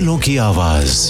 दिलों की आवाज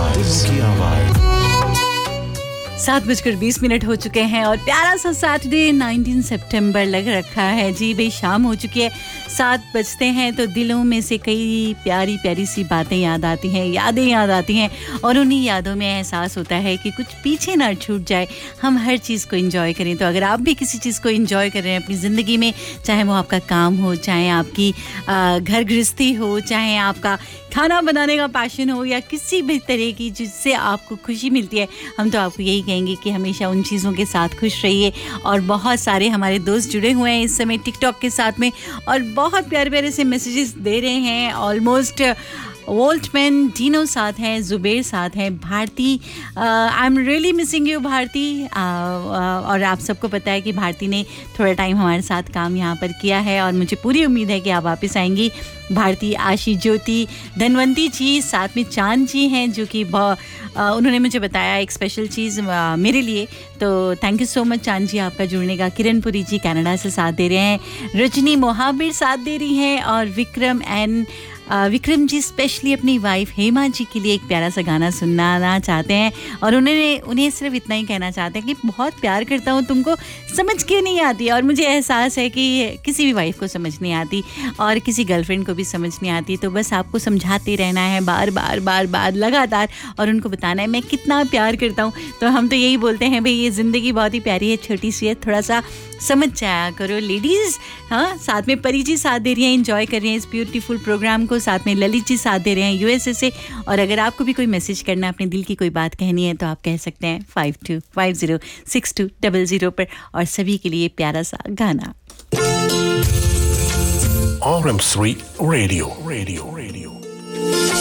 7:20 हो चुके हैं और प्यारा सा सैटरडे 19 सितंबर लग रखा है जी भाई। शाम हो चुकी है, 7 बजते हैं तो दिलों में से कई प्यारी प्यारी सी बातें याद आती हैं, यादें याद आती हैं और उन्हीं यादों में एहसास होता है कि कुछ पीछे ना छूट जाए, हम हर चीज़ को एंजॉय करें। तो अगर आप भी किसी चीज़ को एंजॉय कर रहे हैं अपनी ज़िंदगी में, चाहे वो आपका काम हो, चाहे आपकी घर गृहस्थी हो, चाहे आपका खाना बनाने का पैशन हो या किसी भी तरह की जिससे आपको खुशी मिलती है, हम तो आपको यही कहेंगे कि हमेशा उन चीज़ों के साथ खुश रहिए। और बहुत सारे हमारे दोस्त जुड़े हुए हैं इस समय टिकटॉक के साथ में और बहुत प्यारे प्यारे से मैसेजेस दे रहे हैं। ऑलमोस्ट वोल्टमैन डीनो साथ हैं, जुबेर साथ हैं, Bharti I am really missing you Bharti. और आप सबको पता है कि भारती ने थोड़ा टाइम हमारे साथ काम यहाँ पर किया है और मुझे पूरी उम्मीद है कि आप वापस आएंगी। भारती, आशी, ज्योति, धनवंती जी, साथ में चांद जी हैं जो कि उन्होंने मुझे बताया एक स्पेशल चीज़ मेरे लिए, तो थैंक यू सो मच चांद जी आपका जुड़ने का। किरणपुरी जी कनाडा से साथ दे रहे हैं, रजनी मोहाबिर साथ दे रही हैं और विक्रम जी स्पेशली अपनी वाइफ हेमा जी के लिए एक प्यारा सा गाना सुनाना चाहते हैं और उन्हें सिर्फ इतना ही कहना चाहते हैं कि बहुत प्यार करता हूँ, तुमको समझ क्यों नहीं आती। और मुझे एहसास है कि किसी भी वाइफ को समझ नहीं आती और किसी गर्लफ्रेंड को भी समझ नहीं आती, तो बस आपको समझाते रहना है बार बार लगातार और उनको बताना है मैं कितना प्यार करता हूँ। तो हम तो यही बोलते हैं भाई ये ज़िंदगी बहुत ही प्यारी है, छोटी सी है, थोड़ा सा समझ जाया करो लेडीज़। हाँ, साथ में परी जी साथ दे रही हैं, एंजॉय कर रहे हैं इस ब्यूटीफुल प्रोग्राम को, साथ में ललित जी साथ दे रहे हैं यूएसए से। और अगर आपको भी कोई मैसेज करना है, अपने दिल की कोई बात कहनी है, तो आप कह सकते हैं 52506200 पर। और सभी के लिए प्यारा सा गाना। RM3 radio